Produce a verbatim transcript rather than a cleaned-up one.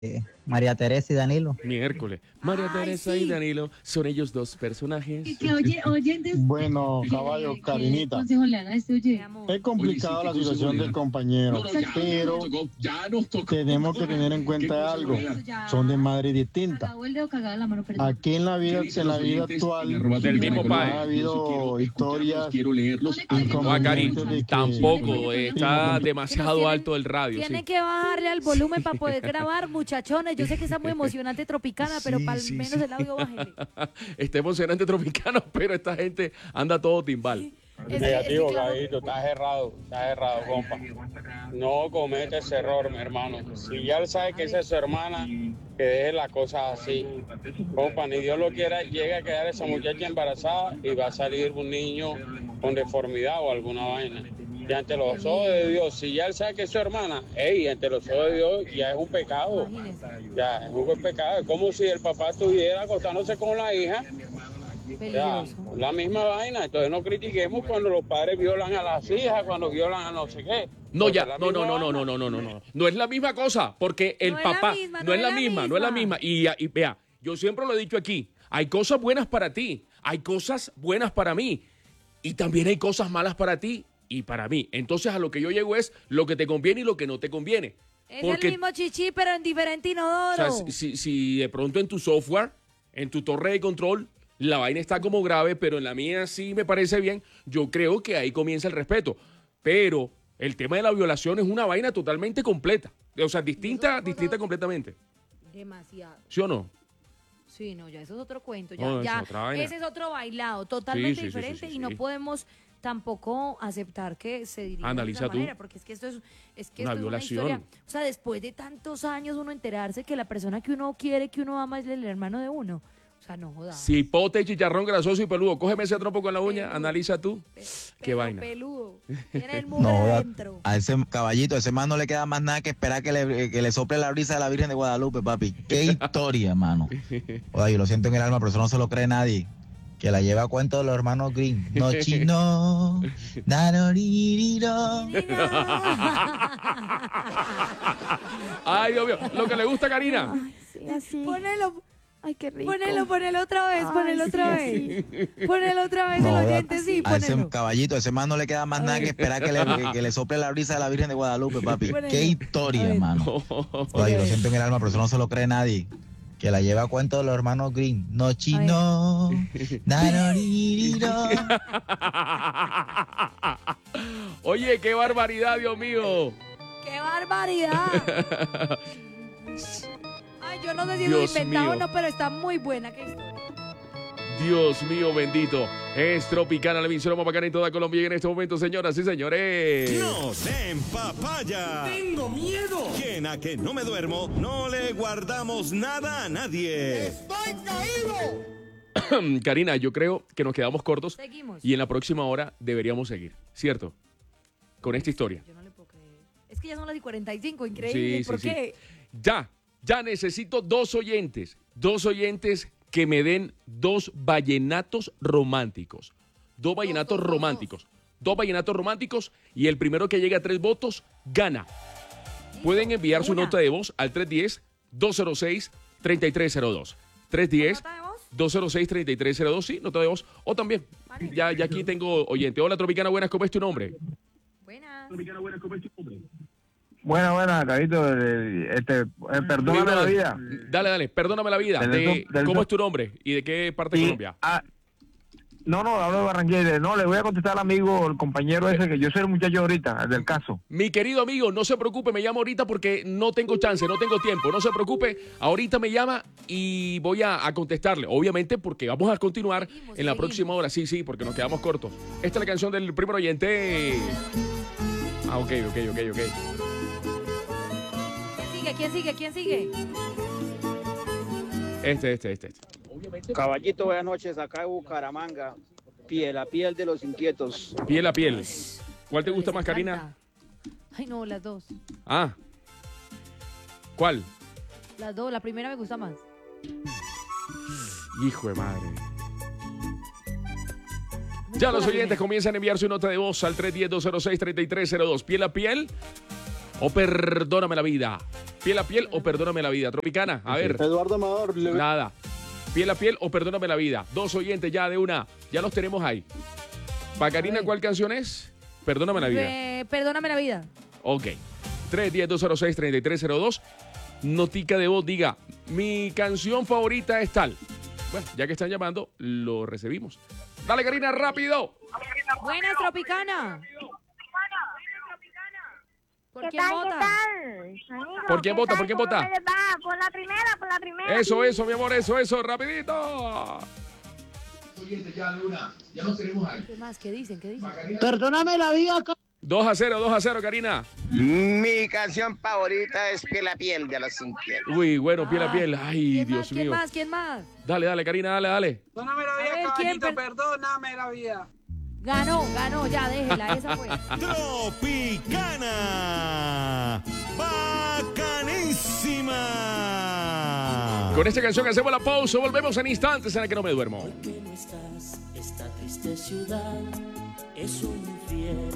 eh, María Teresa y Danilo. Miércoles. María Ay, Teresa sí. y Danilo son ellos dos personajes. Y que oye, oyen de Bueno, caballo, ¿qué Karinita. consejo le dan a este Mi oye? amor. Es complicada la situación del compañero, pero tenemos que tener en cuenta algo. Son de madres distintas. Cagado el dedo, cagada la mano, perdón. Aquí en la vida, en la vida actual, Del mismo padre. ha habido historias No, a Cari, inconvenientes de que- tampoco. eh, está demasiado alto el radio. Tienen Sí. que bajarle al volumen para poder grabar, muchachones. Yo sé que está muy emocionante Tropicana, pero Sí, para sí, menos sí. el audio bájele. Está emocionante Tropicano, pero esta gente anda todo timbal. Es- Negativo, es que, claro, Gabito, estás errado, estás errado, compa. No comete ese error, mi hermano. Si ya él sabe que esa es su hermana, que deje las cosas así. Compa, ni Dios lo quiera, llega a quedar esa muchacha embarazada y va a salir un niño con deformidad o alguna vaina. Y ante los ojos de Dios, si ya él sabe que es su hermana, ey, ante los ojos de Dios ya es un pecado. Imagínese. Ya, es un pecado. Es como si el papá estuviera acostándose con la hija. Ya, Peligroso. la misma vaina, entonces no critiquemos cuando los padres violan a las hijas, cuando violan a no sé qué. No, Porque ya, es la no, no, misma no, no, vaina. no, no, no, no, no. No es la misma cosa, porque el No es la papá misma, no es la misma, no es la misma. Y, y vea, yo siempre lo he dicho aquí, hay cosas buenas para ti, hay cosas buenas para mí, y también hay cosas malas para ti y para mí. Entonces a lo que yo llego es lo que te conviene y lo que no te conviene. Es Porque, el mismo chichi, pero en diferente inodoro. o sea, si, si de pronto en tu software, en tu torre de control, la vaina está como grave, pero en la mía sí me parece bien, yo creo que ahí comienza el respeto. Pero el tema de la violación es una vaina totalmente completa. O sea, distinta, distinta completamente. Demasiado. ¿Sí o no? Sí, no, ya eso es otro cuento. Ya, No, es ya, otra vaina. ese es otro bailado, totalmente Sí, sí, sí, diferente sí, sí, y no sí. podemos tampoco aceptar que se dirija Analiza de esa tú. manera, porque es que esto es, es que Una esto violación. es una historia. O sea, después de tantos años uno enterarse que la persona que uno quiere, que uno ama es el hermano de uno. O sea, no jodas. Cipote, chicharrón grasoso y peludo. Cógeme ese trompo con la uña, Peludo. analiza tú. Pe- Qué pero vaina. peludo. Tiene el mugre No, adentro. a ese caballito, a ese man no le queda más nada que esperar que le, que le sople la brisa de la Virgen de Guadalupe, papi. Qué historia, hermano. Oye, yo lo siento en el alma, pero eso no se lo cree nadie. Que la lleva a cuento de los hermanos Green. No chino, naroririro. Ay, Dios mío. Lo que le gusta a Karina. Sí, así. Ponelo, Ay, qué rico. ponelo, ponelo otra vez, Ay, ponelo sí, otra así. vez. Ponelo otra vez el No, oyente, sí, A ese ponelo. caballito, a ese man no le queda más nada que esperar que le, que, que le sople la brisa de la Virgen de Guadalupe, papi. Ponelo. Qué A historia, ver. hermano. Oye, yo lo siento en el alma, pero eso no se lo cree nadie. Que la lleva a cuento de los hermanos Green. No chino, naroririro. Oye, qué barbaridad, Dios mío. ¡Qué barbaridad! Ay, yo no sé si Dios lo he inventado o mío. no, pero está muy buena. ¿Qué historia? Dios mío, bendito. Es Tropicana, la emisora más bacana en toda Colombia y en este momento, señoras y señores. ¡No den papaya! ¡Tengo miedo! Quien a que no me duermo, no le guardamos nada a nadie. Karina, yo creo que nos quedamos cortos Seguimos. y en la próxima hora deberíamos seguir, ¿cierto? Con esta historia. Yo no le puedo creer. Es que ya son las y cuarenta y cinco, increíble. Sí, sí, ¿Por sí. qué? Ya, ya necesito dos oyentes, dos oyentes que me den dos vallenatos románticos. Dos vallenatos dos, dos, románticos. Dos vallenatos románticos y el primero que llegue a tres votos gana. Pueden enviar su Una. nota de voz al tres uno cero, dos cero seis, tres tres cero dos. tres uno cero, ¿Nota de voz? dos cero seis, tres tres cero dos, sí, nota de voz. O también, ya, ya aquí tengo oyente. Hola, Tropicana, buenas, ¿cómo es tu nombre? Buenas. Buena, buena, Carito, eh, este, eh, perdóname la vida. Dale, dale, perdóname la vida. Del De- do- del ¿Cómo do- es tu nombre y de qué parte de Y, Colombia? ah, no, no, hablo de Barranquilla. No, le voy a contestar al amigo, el compañero ese, que yo soy el muchacho ahorita, el del caso. Mi querido amigo, no se preocupe, me llama ahorita porque no tengo chance, no tengo tiempo. No se preocupe, ahorita me llama y voy a, a contestarle. Obviamente porque vamos a continuar Seguimos, en la seguimos. próxima hora. Sí, sí, porque nos quedamos cortos. Esta es la canción del primer oyente. Ah, ok, ok, ok, ok. ¿Quién sigue? ¿Quién sigue? ¿Quién sigue? Este, este, este. este. Caballito, buenas noches, acá de Bucaramanga, piel a piel de los inquietos. Piel a piel. ¿Cuál te Les gusta más, Karina? encanta. Ay, no, las dos. Ah. ¿Cuál? Las dos. La primera me gusta más. Hijo de madre. Ya los oyentes comienzan a enviar su nota de voz al tres uno cero, dos cero seis, tres tres cero dos. Piel a piel o perdóname la vida. Piel a piel o perdóname la vida. Tropicana, a ver. Eduardo Amador. Le... Nada. Piel a piel o perdóname la vida. Dos oyentes ya de una. Ya los tenemos ahí. Para Karina, ¿cuál canción es? Perdóname la vida. Eh, perdóname la vida. Ok. tres uno cero, dos cero seis, tres tres cero dos. Notica de voz, diga, mi canción favorita es tal. Bueno, ya que están llamando, lo recibimos. Dale, Karina, rápido. Buenas, Tropicana. ¿Por ¿Qué quién tal, vota? qué tal? Amigo, ¿Por quién ¿qué vota? tal? ¿Por quién ¿Cómo vota? me les va? Por la primera, por la primera. Eso, eso, mi amor, eso, eso, rapidito. ¿Qué más? ¿Qué dicen? ¿Qué dicen? Perdóname la vida. dos a cero, dos a cero, Karina. Mi canción favorita es Piel a Piel de los Inquietos. Uy, bueno, piel a Ah, piel. Ay, ¿Quién Dios más? ¿Quién mío. más? ¿Quién más? Dale, dale, Karina, dale, dale. Perdóname la A vida, ver, ¿quién caballito, per- perdóname la vida. Ganó, ganó, ya, déjela, esa fue. Tropicana. Bacanísima. Con esta canción hacemos la pausa. Volvemos en instantes en el que no me duermo. Porque no estás, esta triste ciudad es un infierno.